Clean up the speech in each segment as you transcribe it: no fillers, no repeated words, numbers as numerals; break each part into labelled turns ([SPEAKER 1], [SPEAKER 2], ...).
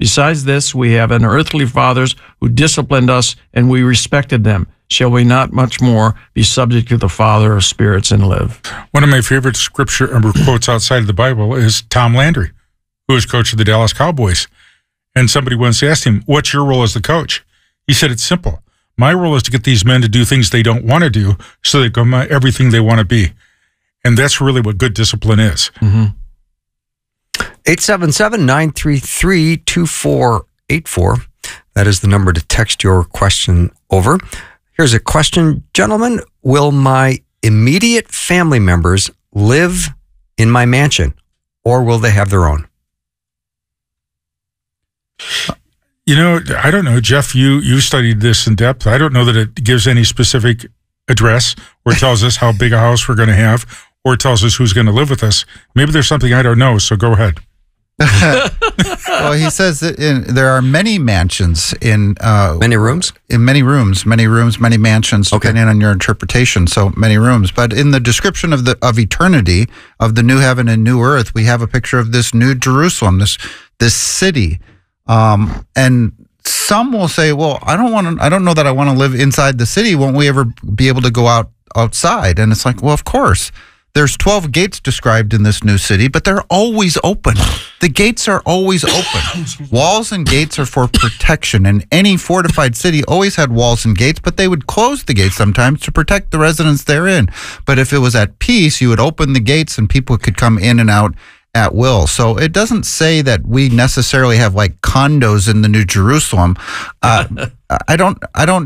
[SPEAKER 1] Besides this, we have an earthly fathers who disciplined us, and we respected them. Shall we not much more be subject to the Father of spirits and live?
[SPEAKER 2] One of my favorite scripture quotes outside of the Bible is Tom Landry, who was coach of the Dallas Cowboys. And somebody once asked him, what's your role as the coach? He said, it's simple. My role is to get these men to do things they don't want to do so they become everything they want to be. And that's really what good discipline is.
[SPEAKER 3] 877-933-2484. That is the number to text your question over. Here's a question, gentlemen. Will my immediate family members live in my mansion, or will they have their own?
[SPEAKER 2] You know, I don't know, Jeff, you studied this in depth. I don't know that it gives any specific address or tells us how big a house we're going to have or tells us who's going to live with us. Maybe there's something I don't know, so go ahead.
[SPEAKER 4] Well, he says that there are many mansions in
[SPEAKER 3] many rooms,
[SPEAKER 4] many mansions, depending on your interpretation. So many rooms, but in the description of eternity, of the new heaven and new earth, we have a picture of this new Jerusalem, this city, and some will say, "Well, I don't know that I want to live inside the city. Won't we ever be able to go outside?" And it's like, well, of course. There's 12 gates described in this new city, but they're always open. The gates are always open. Walls and gates are for protection, and any fortified city always had walls and gates, but they would close the gates sometimes to protect the residents therein. But if it was at peace, you would open the gates and people could come in and out at will. So it doesn't say that we necessarily have like condos in the New Jerusalem. I don't.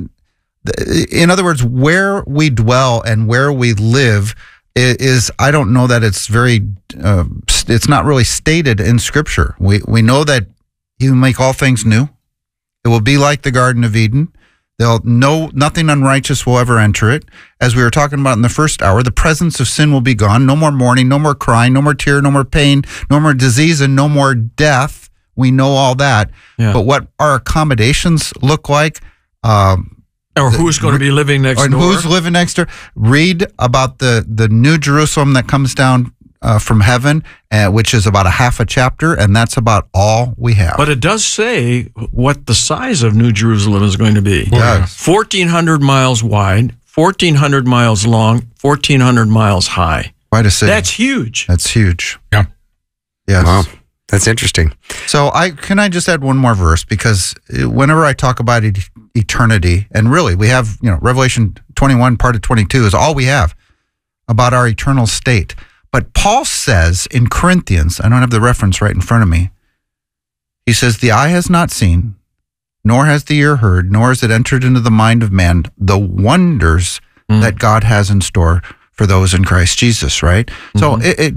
[SPEAKER 4] In other words, where we dwell and where we live is, I don't know that it's it's not really stated in Scripture. We know that He will make all things new. It will be like the Garden of Eden. Nothing unrighteous will ever enter it. As we were talking about in the first hour, the presence of sin will be gone. No more mourning, no more crying, no more tear, no more pain, no more disease, and no more death. We know all that. Yeah. But what our accommodations look like,
[SPEAKER 1] or who's going to be living next door?
[SPEAKER 4] Who's living next door? Read about the new Jerusalem that comes down from heaven, which is about a half a chapter, and that's about all we have.
[SPEAKER 1] But it does say what the size of New Jerusalem is going to be.
[SPEAKER 4] Yeah.
[SPEAKER 1] 1,400 miles wide, 1,400 miles long, 1,400 miles high.
[SPEAKER 4] Quite a city.
[SPEAKER 1] That's huge.
[SPEAKER 4] That's huge.
[SPEAKER 2] Yeah.
[SPEAKER 4] Yes.
[SPEAKER 3] Wow. That's interesting.
[SPEAKER 4] So can I just add one more verse? Because whenever I talk about eternity, and really we have, Revelation 21, part of 22 is all we have about our eternal state. But Paul says in Corinthians, I don't have the reference right in front of me. He says, the eye has not seen, nor has the ear heard, nor has it entered into the mind of man, the wonders that God has in store for those in Christ Jesus, right? So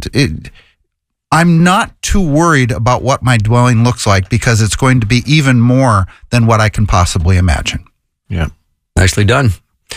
[SPEAKER 4] I'm not too worried about what my dwelling looks like because it's going to be even more than what I can possibly imagine.
[SPEAKER 1] Yeah.
[SPEAKER 3] Nicely done.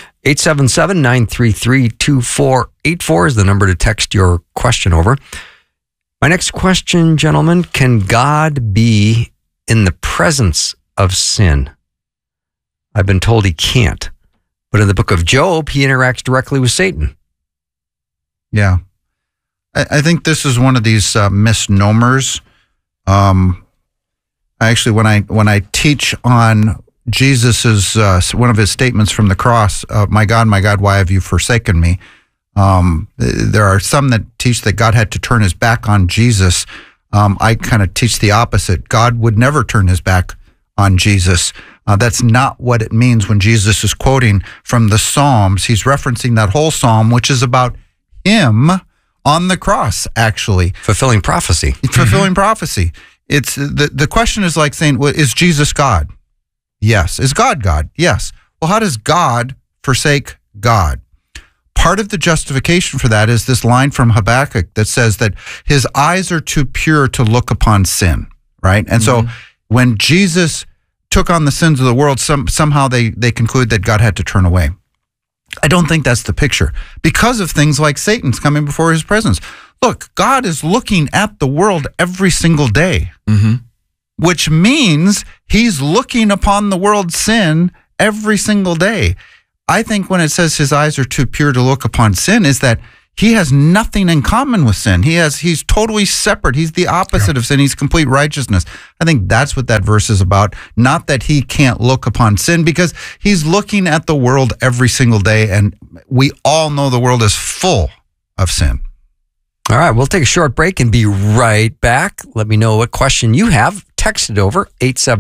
[SPEAKER 3] 877-933-2484 is the number to text your question over. My next question, gentlemen, can God be in the presence of sin? I've been told he can't. But in the book of Job, he interacts directly with Satan.
[SPEAKER 4] Yeah. I think this is one of these misnomers. Actually, when I teach on Jesus's one of his statements from the cross, my God, why have you forsaken me? There are some that teach that God had to turn his back on Jesus. I kind of teach the opposite. God would never turn his back on Jesus. That's not what it means when Jesus is quoting from the Psalms. He's referencing that whole psalm, which is about him on the cross, actually.
[SPEAKER 3] Fulfilling prophecy.
[SPEAKER 4] Fulfilling prophecy. It's the question is like saying, well, is Jesus God? Yes. Is God God? Yes. Well, how does God forsake God? Part of the justification for that is this line from Habakkuk that says that his eyes are too pure to look upon sin, right? And so when Jesus took on the sins of the world, somehow they conclude that God had to turn away. I don't think that's the picture because of things like Satan's coming before his presence. Look, God is looking at the world every single day, which means he's looking upon the world's sin every single day. I think when it says his eyes are too pure to look upon sin is that he has nothing in common with sin. He's totally separate. He's the opposite of sin. He's complete righteousness. I think that's what that verse is about. Not that he can't look upon sin, because he's looking at the world every single day, and we all know the world is full of sin.
[SPEAKER 3] All right, we'll take a short break and be right back. Let me know what question you have. Text it over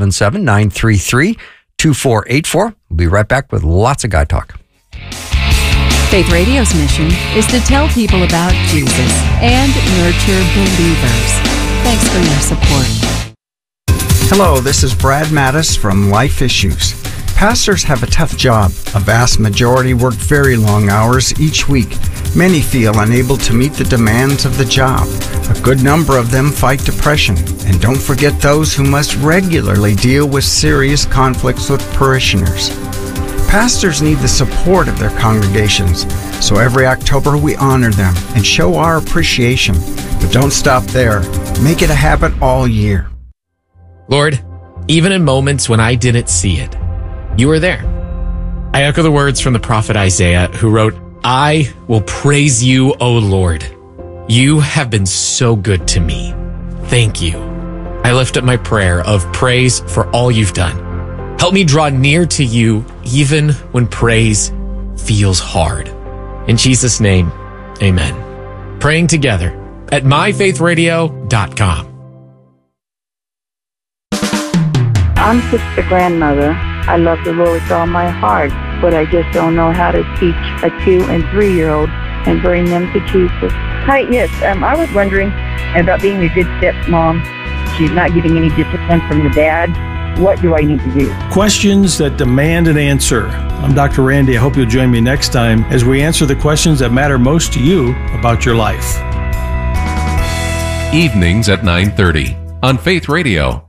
[SPEAKER 3] 877-933-2484. We'll be right back with lots of God Talk.
[SPEAKER 5] Faith Radio's mission is to tell people about Jesus and nurture believers. Thanks for your support.
[SPEAKER 6] Hello, this is Brad Mattis from Life Issues. Pastors have a tough job. A vast majority work very long hours each week. Many feel unable to meet the demands of the job. A good number of them fight depression. And don't forget those who must regularly deal with serious conflicts with parishioners. Pastors need the support of their congregations, so every October we honor them and show our appreciation. But don't stop there. Make it a habit all year.
[SPEAKER 7] Lord, even in moments when I didn't see it, you were there. I echo the words from the prophet Isaiah, who wrote, I will praise you, O Lord. You have been so good to me. Thank you. I lift up my prayer of praise for all you've done. Help me draw near to you even when praise feels hard. In Jesus' name, amen. Praying together at myfaithradio.com.
[SPEAKER 8] I'm just a grandmother. I love the Lord with all my heart, but I just don't know how to teach a 2- and 3-year-old and bring them to Jesus.
[SPEAKER 9] Hi, yes. I was wondering about being a good stepmom. She's not getting any discipline from the dad. What do I need to do?
[SPEAKER 10] Questions that demand an answer. I'm Dr. Randy. I hope you'll join me next time as we answer the questions that matter most to you about your life.
[SPEAKER 11] Evenings at 9:30 on Faith Radio.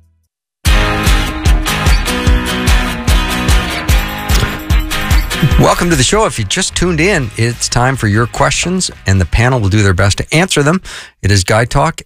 [SPEAKER 3] Welcome to the show. If you just tuned in, it's time for your questions, and the panel will do their best to answer them. It is Guy Talk.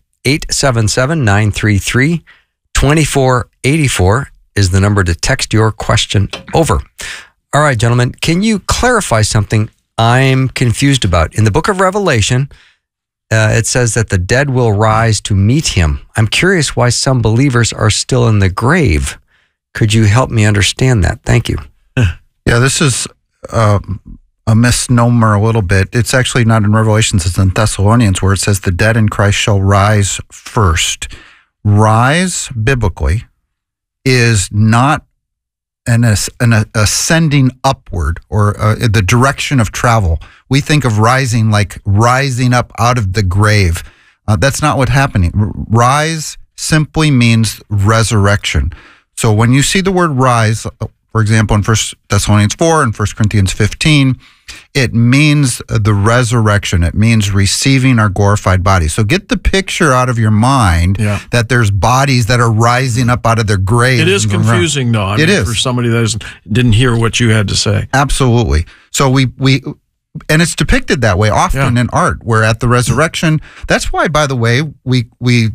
[SPEAKER 3] 877-933-2484 is the number to text your question over. All right, gentlemen, can you clarify something I'm confused about? In the book of Revelation, it says that the dead will rise to meet him. I'm curious why some believers are still in the grave. Could you help me understand that? Thank you.
[SPEAKER 4] Yeah, this is a misnomer a little bit. It's actually not in Revelations, it's in Thessalonians, where it says the dead in Christ shall rise first. Rise, biblically, is not an ascending upward or the direction of travel. We think of rising like rising up out of the grave. That's not what's happening. Rise simply means resurrection. So when you see the word rise, for example, in 1 Thessalonians 4 and 1 Corinthians 15, it means the resurrection. It means receiving our glorified bodies. So get the picture out of your mind that there's bodies that are rising up out of their graves.
[SPEAKER 1] It is confusing, though. It is. For somebody that didn't hear what you had to say.
[SPEAKER 4] Absolutely. So and it's depicted that way often in art, where at the resurrection, that's why, by the way, we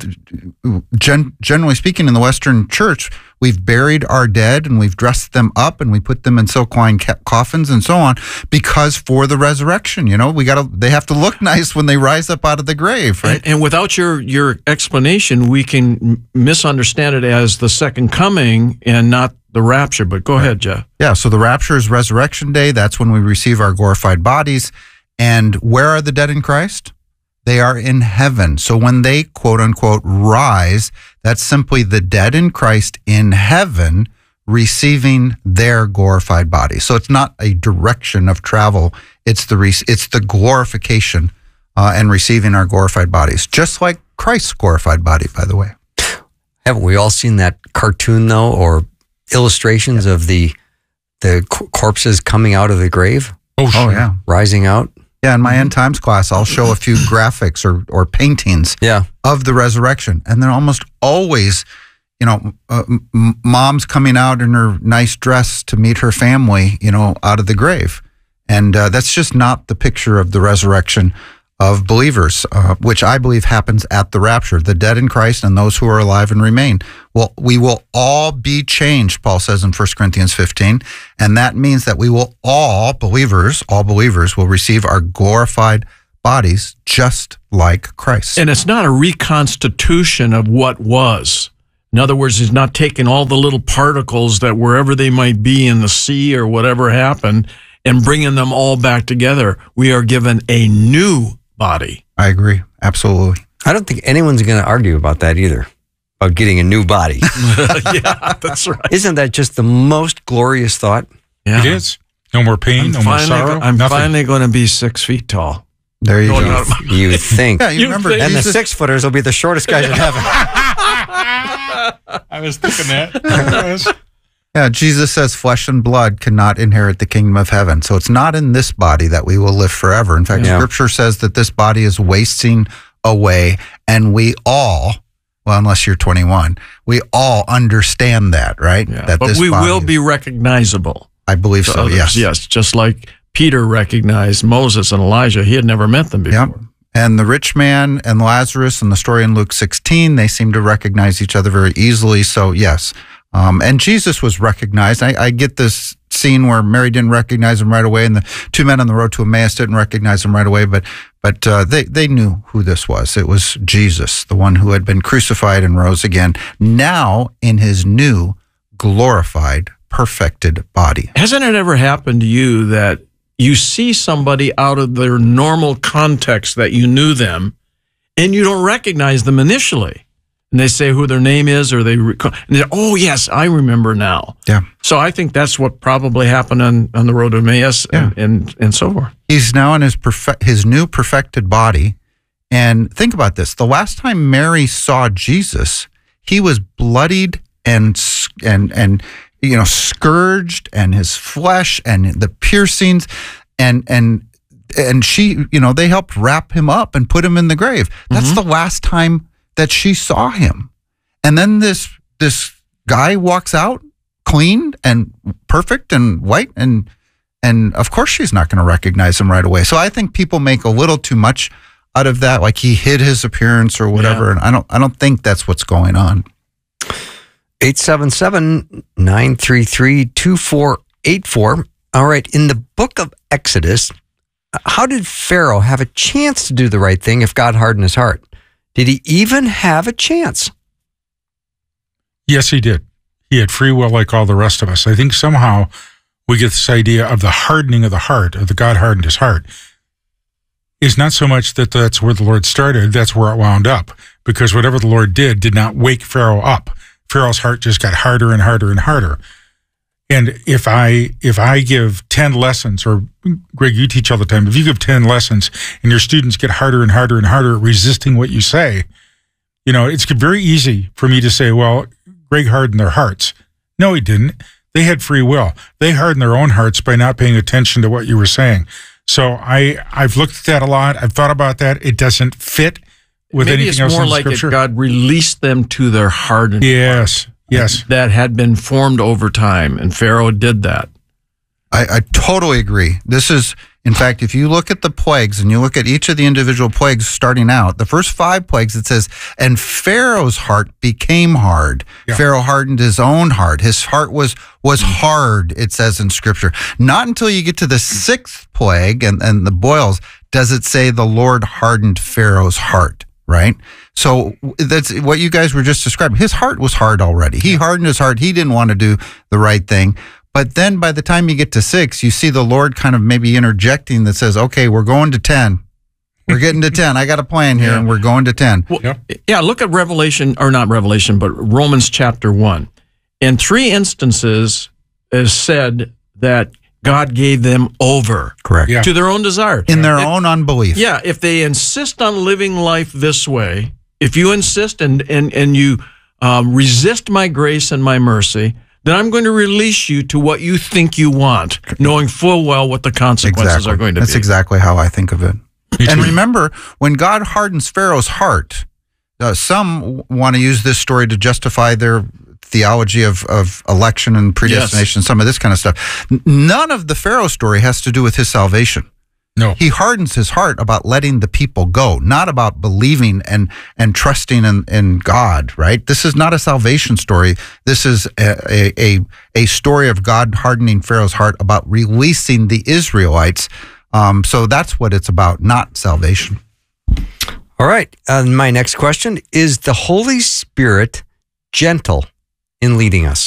[SPEAKER 4] generally speaking in the Western Church, we've buried our dead and we've dressed them up and we put them in silk lined coffins and so on, because for the resurrection, they have to look nice when they rise up out of the grave, right?
[SPEAKER 1] And without your explanation, we can misunderstand it as the second coming and not the rapture. But go ahead, Jeff.
[SPEAKER 4] Yeah, so the rapture is resurrection day. That's when we receive our glorified bodies. And where are the dead in Christ? They are in heaven. So when they, quote unquote, rise, that's simply the dead in Christ in heaven receiving their glorified bodies. So it's not a direction of travel. It's the glorification and receiving our glorified bodies, just like Christ's glorified body, by the way.
[SPEAKER 3] Haven't we all seen that cartoon, though, or illustrations of the corpses coming out of the grave?
[SPEAKER 4] Oh, yeah.
[SPEAKER 3] Rising out?
[SPEAKER 4] Yeah, in my end times class, I'll show a few graphics or paintings of the resurrection. And they're almost always, mom's coming out in her nice dress to meet her family, out of the grave. And that's just not the picture of the resurrection of believers, which I believe happens at the rapture. The dead in Christ and those who are alive and remain. Well, we will all be changed, Paul says in 1 Corinthians 15. And that means that we will all believers will receive our glorified bodies just like Christ.
[SPEAKER 1] And it's not a reconstitution of what was. In other words, he's not taking all the little particles that wherever they might be in the sea or whatever happened and bringing them all back together. We are given a new body.
[SPEAKER 4] I agree. Absolutely.
[SPEAKER 3] I don't think anyone's going to argue about that either, about getting a new body.
[SPEAKER 1] Yeah, that's right.
[SPEAKER 3] Isn't that just the most glorious thought?
[SPEAKER 1] Yeah.
[SPEAKER 2] It is. No more pain, no more sorrow.
[SPEAKER 1] I'm
[SPEAKER 2] nothing.
[SPEAKER 1] finally going to be 6 feet tall.
[SPEAKER 4] There you go.
[SPEAKER 3] You think.
[SPEAKER 4] Yeah, you remember.
[SPEAKER 3] And the
[SPEAKER 4] Jesus-
[SPEAKER 3] 6-footers will be the shortest guys in heaven.
[SPEAKER 2] I was thinking that.
[SPEAKER 4] Yeah, Jesus says flesh and blood cannot inherit the kingdom of heaven. So it's not in this body that we will live forever. In fact, Scripture says that this body is wasting away, and we all, well, unless you're 21, we all understand that, right?
[SPEAKER 1] Yeah.
[SPEAKER 4] That
[SPEAKER 1] But
[SPEAKER 4] this
[SPEAKER 1] we
[SPEAKER 4] body
[SPEAKER 1] will be recognizable.
[SPEAKER 4] I believe
[SPEAKER 1] to
[SPEAKER 4] so,
[SPEAKER 1] others.
[SPEAKER 4] yes.
[SPEAKER 1] Yes, just like Peter recognized Moses and Elijah. He had never met them before.
[SPEAKER 4] Yep. And the rich man and Lazarus and the story in Luke 16, they seem to recognize each other very easily. So, yes. And Jesus was recognized. I get this scene where Mary didn't recognize him right away, and the two men on the road to Emmaus didn't recognize him right away, but they knew who this was. It was Jesus, the one who had been crucified and rose again, now in his new, glorified, perfected body.
[SPEAKER 1] Hasn't it ever happened to you that you see somebody out of their normal context that you knew them, and you don't recognize them initially? And they say who their name is, or oh, yes, I remember now.
[SPEAKER 4] Yeah.
[SPEAKER 1] So I think that's what probably happened on the road to Emmaus and so forth.
[SPEAKER 4] He's now in his new perfected body. And think about this. The last time Mary saw Jesus, he was bloodied and scourged, and his flesh and the piercings and she, they helped wrap him up and put him in the grave. That's the last time that she saw him. And then this guy walks out clean and perfect and white, and of course she's not going to recognize him right away. So I think people make a little too much out of that, like he hid his appearance or whatever. Yeah. And I don't think that's what's going on.
[SPEAKER 3] 877-933-2484. All right, in the book of Exodus, how did Pharaoh have a chance to do the right thing if God hardened his heart? Did he even have a chance?
[SPEAKER 2] Yes, he did. He had free will like all the rest of us. I think somehow we get this idea of the hardening of the heart, of the God hardened his heart, is not so much that that's where the Lord started, that's where it wound up. Because whatever the Lord did not wake Pharaoh up. Pharaoh's heart just got harder and harder and harder. And if I give 10 lessons, or Greg, you teach all the time, if you give 10 lessons and your students get harder and harder and harder at resisting what you say, it's very easy for me to say, well, Greg hardened their hearts. No, he didn't. They had free will. They hardened their own hearts by not paying attention to what you were saying. So I've looked at that a lot. I've thought about that. It doesn't fit with anything else in Scripture. Maybe it's more like
[SPEAKER 1] God released them to their hardened
[SPEAKER 2] heart. Yes.
[SPEAKER 1] That had been formed over time, and Pharaoh did that.
[SPEAKER 4] I totally agree. This is, in fact, if you look at the plagues and you look at each of the individual plagues starting out, the first 5 plagues, it says, and Pharaoh's heart became hard. Yeah. Pharaoh hardened his own heart. His heart was hard, it says in Scripture. Not until you get to the 6th plague and the boils does it say the Lord hardened Pharaoh's heart, right? So that's what you guys were just describing. His heart was hard already. He hardened his heart. He didn't want to do the right thing. But then by the time you get to 6, you see the Lord kind of maybe interjecting that says, okay, we're going to 10. We're getting to 10. I got a plan here, and we're going to 10.
[SPEAKER 1] Well, yeah, look at Romans chapter 1. In 3 instances is said that God gave them over.
[SPEAKER 4] Correct.
[SPEAKER 1] To their own desire.
[SPEAKER 4] In their own unbelief.
[SPEAKER 1] Yeah, if they insist on living life this way, if you insist and you resist my grace and my mercy, then I'm going to release you to what you think you want, knowing full well what the consequences are going to be.
[SPEAKER 4] That's exactly how I think of it. And remember, when God hardens Pharaoh's heart, some want to use this story to justify their theology of election and predestination, some of this kind of stuff. None of the Pharaoh story has to do with his salvation.
[SPEAKER 2] No.
[SPEAKER 4] He hardens his heart about letting the people go, not about believing and trusting in God, right? This is not a salvation story. This is a story of God hardening Pharaoh's heart about releasing the Israelites So that's what it's about, not salvation.
[SPEAKER 3] All right. My next question is the Holy Spirit gentle in leading us?